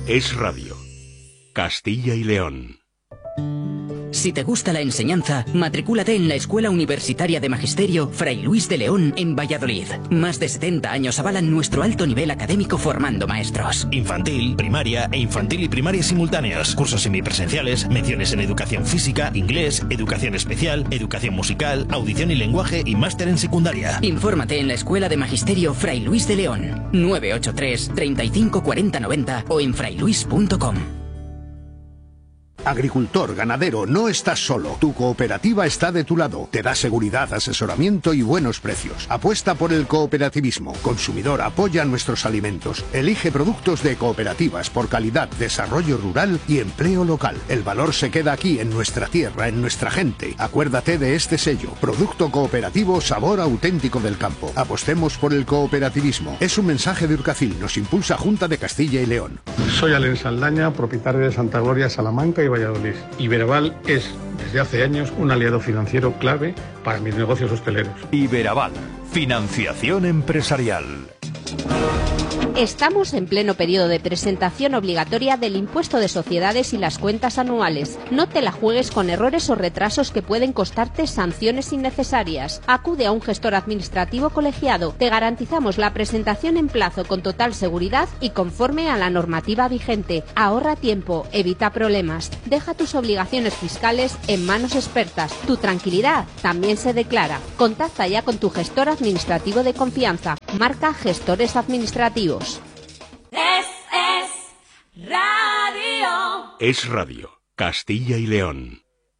Es Radio. Castilla y León. Si te gusta la enseñanza, matricúlate en la Escuela Universitaria de Magisterio Fray Luis de León en Valladolid. Más de 70 años avalan nuestro alto nivel académico formando maestros. Infantil, primaria e infantil y primaria simultáneos. Cursos semipresenciales, menciones en educación física, inglés, educación especial, educación musical, audición y lenguaje y máster en secundaria. Infórmate en la Escuela de Magisterio Fray Luis de León. 983 35 40 90 o en frailuis.com. Agricultor, ganadero, no estás solo. Tu cooperativa está de tu lado. Te da seguridad, asesoramiento y buenos precios. Apuesta por el cooperativismo. Consumidor, apoya nuestros alimentos. Elige productos de cooperativas por calidad, desarrollo rural y empleo local. El valor se queda aquí, en nuestra tierra, en nuestra gente. Acuérdate de este sello. Producto cooperativo, sabor auténtico del campo. Apostemos por el cooperativismo. Es un mensaje de Urcacil. Nos impulsa Junta de Castilla y León. Soy Alen Saldaña, propietario de Santa Gloria, Salamanca y Valladolid. Iberaval es, desde hace años, un aliado financiero clave para mis negocios hosteleros. Iberaval, financiación empresarial. Estamos en pleno periodo de presentación obligatoria del impuesto de sociedades y las cuentas anuales. No te la juegues con errores o retrasos que pueden costarte sanciones innecesarias. Acude a un gestor administrativo colegiado. Te garantizamos la presentación en plazo con total seguridad y conforme a la normativa vigente. Ahorra tiempo, evita problemas. Deja tus obligaciones fiscales en manos expertas. Tu tranquilidad también se declara. Contacta ya con tu gestor administrativo de confianza. Marca Gestores Administrativos. Es Radio. Es Radio. Castilla y León.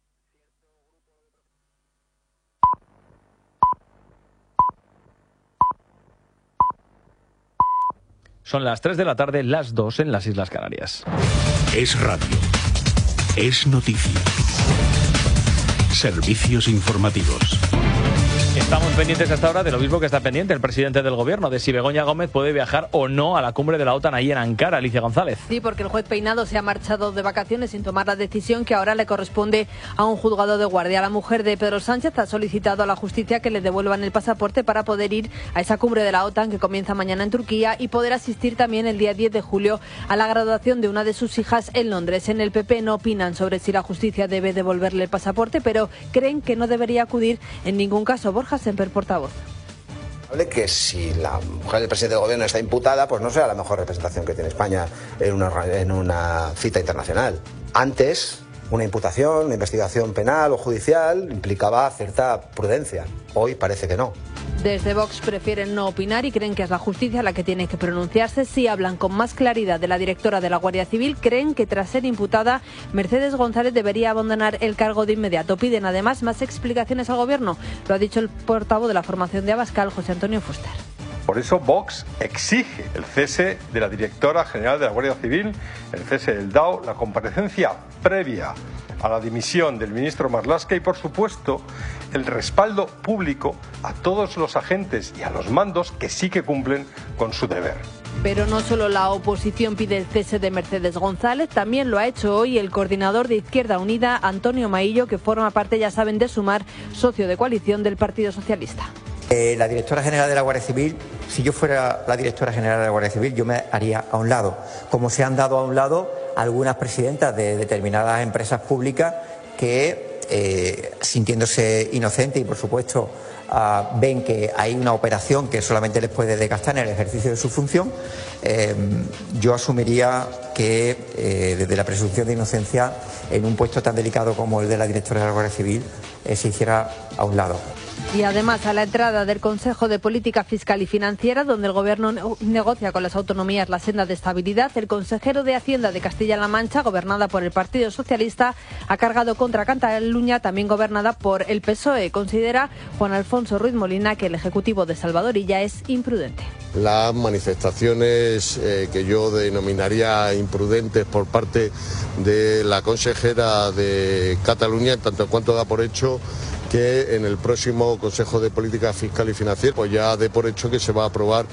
Son las 3 de la tarde, las 2 en las Islas Canarias. Es Radio. Es noticia. Servicios informativos. Estamos pendientes hasta ahora de lo mismo que está pendiente el presidente del gobierno, de si Begoña Gómez puede viajar o no a la cumbre de la OTAN ahí en Ankara. Alicia González. Sí, porque el juez Peinado se ha marchado de vacaciones sin tomar la decisión que ahora le corresponde a un juzgado de guardia. La mujer de Pedro Sánchez ha solicitado a la justicia que le devuelvan el pasaporte para poder ir a esa cumbre de la OTAN que comienza mañana en Turquía y poder asistir también el día 10 de julio a la graduación de una de sus hijas en Londres. En el PP no opinan sobre si la justicia debe devolverle el pasaporte, pero creen que no debería acudir en ningún caso. Borja Semper, portavoz. Que si la mujer del presidente del gobierno está imputada, pues no sea la mejor representación que tiene España en una cita internacional. Antes, una imputación, una investigación penal o judicial implicaba cierta prudencia. Hoy parece que no. Desde Vox prefieren no opinar y creen que es la justicia la que tiene que pronunciarse. Si hablan con más claridad de la directora de la Guardia Civil, creen que tras ser imputada, Mercedes González debería abandonar el cargo de inmediato. Piden además más explicaciones al gobierno. Lo ha dicho el portavoz de la formación de Abascal, José Antonio Fuster. Por eso Vox exige el cese de la directora general de la Guardia Civil, el cese del DAO, la comparecencia previa a la dimisión del ministro Marlaska y, por supuesto, el respaldo público a todos los agentes y a los mandos que sí que cumplen con su deber. Pero no solo la oposición pide el cese de Mercedes González, también lo ha hecho hoy el coordinador de Izquierda Unida, Antonio Maillo, que forma parte, ya saben, de Sumar, socio de coalición del Partido Socialista. La directora general de la Guardia Civil, si yo fuera la directora general de la Guardia Civil, yo me haría a un lado, como se han dado a un lado algunas presidentas de determinadas empresas públicas que, sintiéndose inocentes y, por supuesto, ven que hay una operación que solamente les puede desgastar en el ejercicio de su función, yo asumiría que desde la presunción de inocencia, en un puesto tan delicado como el de la directora de la Guardia Civil, se hiciera a un lado. Y además, a la entrada del Consejo de Política Fiscal y Financiera, donde el Gobierno negocia con las autonomías la senda de estabilidad, el consejero de Hacienda de Castilla-La Mancha, gobernada por el Partido Socialista, ha cargado contra Cataluña, también gobernada por el PSOE. Considera Juan Alfonso Ruiz Molina que el Ejecutivo de Salvadorilla es imprudente. Las manifestaciones que yo denominaría imprudentes por parte de la consejera de Cataluña, en tanto en cuanto da por hecho que en el próximo Consejo de Política Fiscal y Financiera pues ya dé por hecho que se va a aprobar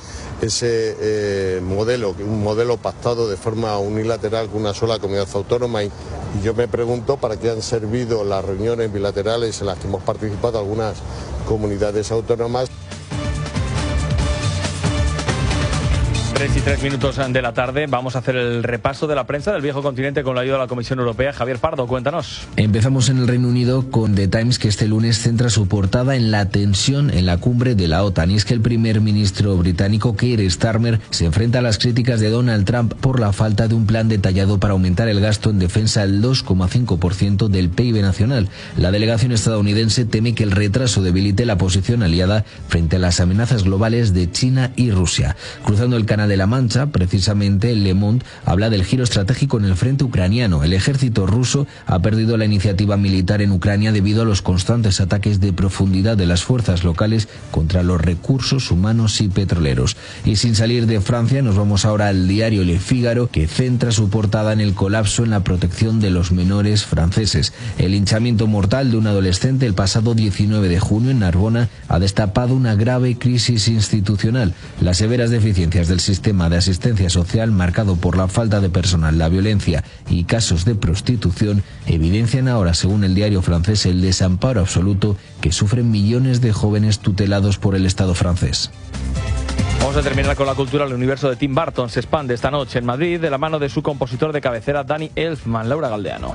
ese modelo, un modelo pactado de forma unilateral con una sola comunidad autónoma. Y yo me pregunto para qué han servido las reuniones bilaterales en las que hemos participado algunas comunidades autónomas. 3:03 de la tarde. Vamos a hacer el repaso de la prensa del viejo continente con la ayuda de la Comisión Europea. Javier Pardo, cuéntanos. Empezamos en el Reino Unido con The Times, que este lunes centra su portada en la tensión en la cumbre de la OTAN. Y es que el primer ministro británico, Keir Starmer, se enfrenta a las críticas de Donald Trump por la falta de un plan detallado para aumentar el gasto en defensa al 2,5% del PIB nacional. La delegación estadounidense teme que el retraso debilite la posición aliada frente a las amenazas globales de China y Rusia. Cruzando el Canal de la Mancha, precisamente, Le Monde habla del giro estratégico en el frente ucraniano. El ejército ruso ha perdido la iniciativa militar en Ucrania debido a los constantes ataques de profundidad de las fuerzas locales contra los recursos humanos y petroleros. Y sin salir de Francia, nos vamos ahora al diario Le Figaro, que centra su portada en el colapso en la protección de los menores franceses. El hinchamiento mortal de un adolescente el pasado 19 de junio en Narbona ha destapado una grave crisis institucional. Las severas deficiencias del sistema de asistencia social, marcado por la falta de personal, la violencia y casos de prostitución, evidencian ahora, según el diario francés, el desamparo absoluto que sufren millones de jóvenes tutelados por el Estado francés. Vamos a terminar con la cultura. El universo de Tim Burton se expande esta noche en Madrid de la mano de su compositor de cabecera, Danny Elfman. Laura Galdeano.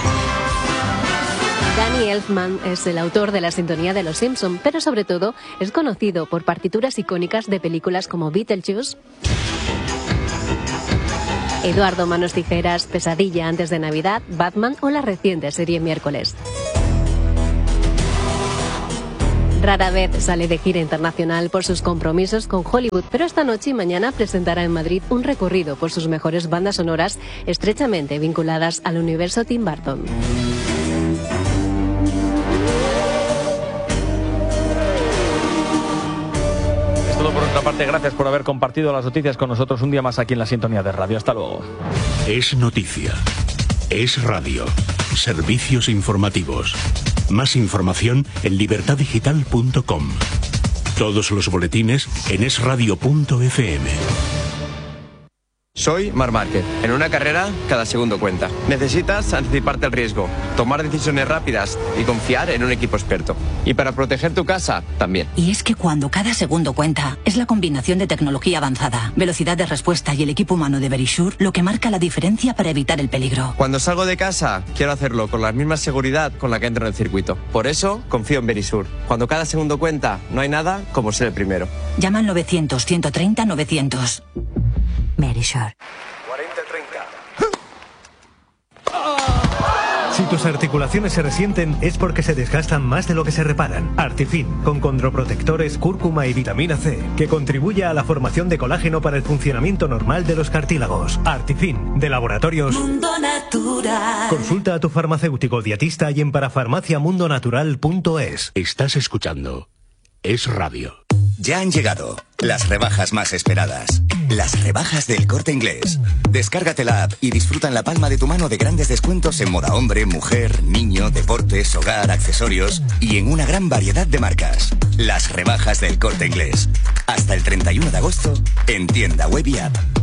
Danny Elfman es el autor de la sintonía de Los Simpson, pero sobre todo es conocido por partituras icónicas de películas como Beetlejuice, Eduardo Manos Tijeras, Pesadilla antes de Navidad, Batman o la reciente serie Miércoles. Rara vez sale de gira internacional por sus compromisos con Hollywood, pero esta noche y mañana presentará en Madrid un recorrido por sus mejores bandas sonoras estrechamente vinculadas al universo Tim Burton. Por otra parte, gracias por haber compartido las noticias con nosotros un día más aquí en la sintonía de radio. Hasta luego. Es noticia. Es radio. Servicios informativos. Más información en libertaddigital.com. Todos los boletines en esradio.fm. Soy Marc Márquez. En una carrera, cada segundo cuenta. Necesitas anticiparte al riesgo, tomar decisiones rápidas y confiar en un equipo experto. Y para proteger tu casa, también. Y es que cuando cada segundo cuenta, es la combinación de tecnología avanzada, velocidad de respuesta y el equipo humano de Verisure lo que marca la diferencia para evitar el peligro. Cuando salgo de casa, quiero hacerlo con la misma seguridad con la que entro en el circuito. Por eso, confío en Verisure. Cuando cada segundo cuenta, no hay nada como ser el primero. Llama al 900-130-900. Verisure. 40-30. Si tus articulaciones se resienten es porque se desgastan más de lo que se reparan. Artifin, con condroprotectores, cúrcuma y vitamina C, que contribuye a la formación de colágeno para el funcionamiento normal de los cartílagos. Artifin, de Laboratorios Mundo Natural. Consulta a tu farmacéutico dietista y en parafarmaciamundonatural.es. Estás escuchando Es Radio. Ya han llegado las rebajas más esperadas. Las rebajas del Corte Inglés. Descárgate la app y disfruta en la palma de tu mano de grandes descuentos en moda hombre, mujer, niño, deportes, hogar, accesorios y en una gran variedad de marcas. Las rebajas del Corte Inglés. Hasta el 31 de agosto en tienda web y app.